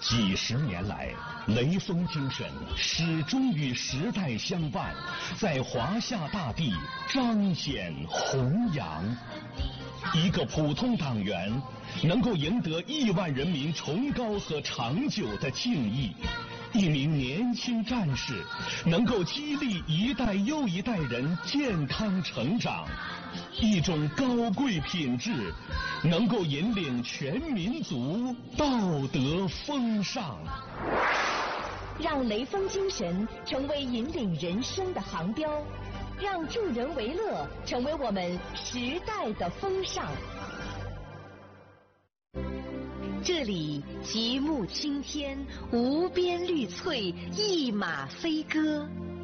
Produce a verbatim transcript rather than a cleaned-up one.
几十年来，雷锋精神始终与时代相伴，在华夏大地彰显弘扬。一个普通党员能够赢得亿万人民崇高和长久的敬意，一名年轻战士能够激励一代又一代人健康成长，一种高贵品质能够引领全民族道德风尚。 让雷锋精神成为引领人生的航标，让助人为乐成为我们时代的风尚。这里极目青天，无边绿翠，一马飞歌。